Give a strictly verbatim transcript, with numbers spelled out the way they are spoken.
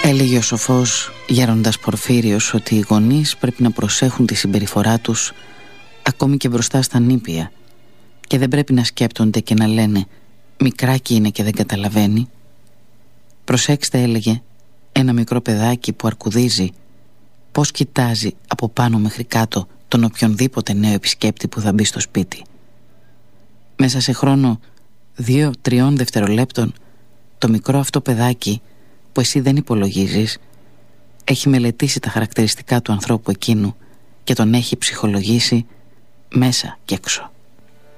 Έλεγε ο σοφός γέροντας Πορφύριος ότι οι γονείς πρέπει να προσέχουν τη συμπεριφορά τους ακόμη και μπροστά στα νήπια και δεν πρέπει να σκέπτονται και να λένε «μικράκι είναι και δεν καταλαβαίνει». Προσέξτε, έλεγε, ένα μικρό παιδάκι που αρκουδίζει πώς κοιτάζει από πάνω μέχρι κάτω τον οποιονδήποτε νέο επισκέπτη που θα μπει στο σπίτι. Μέσα σε χρόνο δύο-τριών δευτερολέπτων το μικρό αυτό παιδάκι που εσύ δεν υπολογίζεις έχει μελετήσει τα χαρακτηριστικά του ανθρώπου εκείνου και τον έχει ψυχολογήσει μέσα και έξω.